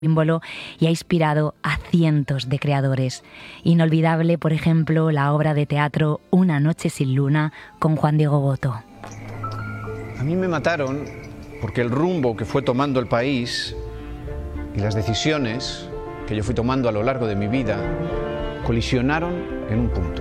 símbolo y ha inspirado a cientos de creadores. Inolvidable, por ejemplo, la obra de teatro Una noche sin luna con Juan Diego Boto. A mí me mataron porque el rumbo que fue tomando el país y las decisiones que yo fui tomando a lo largo de mi vida colisionaron en un punto.